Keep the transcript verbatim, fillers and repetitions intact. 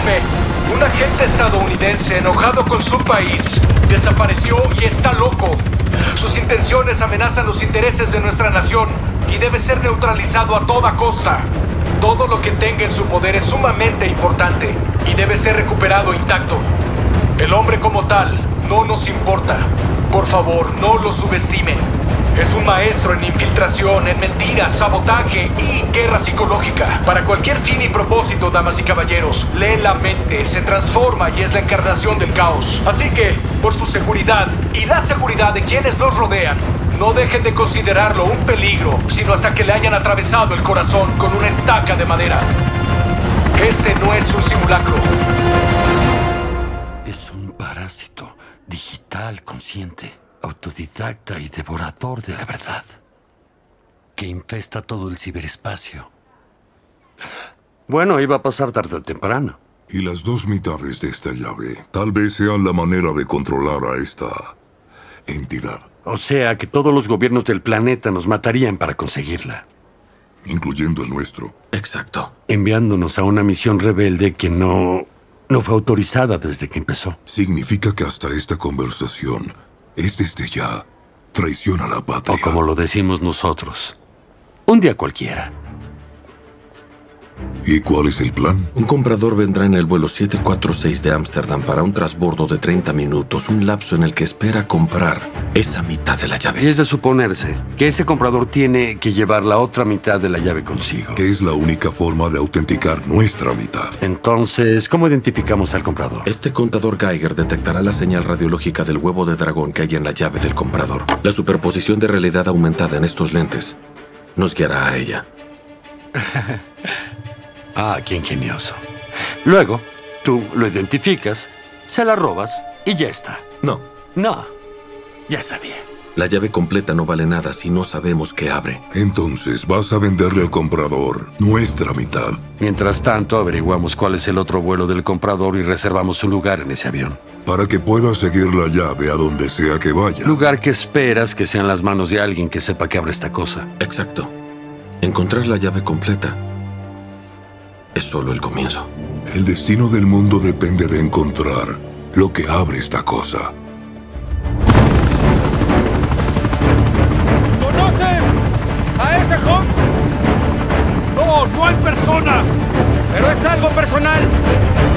Jefe, un agente estadounidense enojado con su país desapareció y está loco. Sus intenciones amenazan los intereses de nuestra nación y debe ser neutralizado a toda costa. Todo lo que tenga en su poder es sumamente importante y debe ser recuperado intacto. El hombre como tal no nos importa. Por favor, no lo subestimen. Es un maestro en infiltración, en mentiras, sabotaje y guerra psicológica. Para cualquier fin y propósito, damas y caballeros, lee la mente, se transforma y es la encarnación del caos. Así que, por su seguridad y la seguridad de quienes nos rodean, no dejen de considerarlo un peligro, sino hasta que le hayan atravesado el corazón con una estaca de madera. Este no es un simulacro. Es un parásito digital consciente, autodidacta y devorador de la verdad, que infesta todo el ciberespacio. Bueno, iba a pasar tarde o temprano. Y las dos mitades de esta llave tal vez sean la manera de controlar a esta entidad. O sea que todos los gobiernos del planeta nos matarían para conseguirla. Incluyendo el nuestro. Exacto. Enviándonos a una misión rebelde que no... no fue autorizada desde que empezó. Significa que hasta esta conversación es desde ya traición a la patria. O como lo decimos nosotros, un día cualquiera. ¿Y cuál es el plan? Un comprador vendrá en el vuelo siete cuatro seis de Ámsterdam para un transbordo de treinta minutos, un lapso en el que espera comprar esa mitad de la llave. Y es de suponerse que ese comprador tiene que llevar la otra mitad de la llave consigo. Que es la única forma de autenticar nuestra mitad. Entonces, ¿cómo identificamos al comprador? Este contador Geiger detectará la señal radiológica del huevo de dragón que hay en la llave del comprador. La superposición de realidad aumentada en estos lentes nos guiará a ella. Ah, qué ingenioso. Luego, tú lo identificas, se la robas y ya está. No. No, ya sabía. La llave completa no vale nada si no sabemos qué abre. Entonces vas a venderle al comprador nuestra mitad. Mientras tanto, averiguamos cuál es el otro vuelo del comprador y reservamos un lugar en ese avión. Para que pueda seguir la llave a donde sea que vaya. Lugar que esperas que sean las manos de alguien que sepa que abre esta cosa. Exacto. Encontrar la llave completa es solo el comienzo. El destino del mundo depende de encontrar lo que abre esta cosa. ¿Conoces a ese Hunt? ¡No, no hay persona! Pero es algo personal.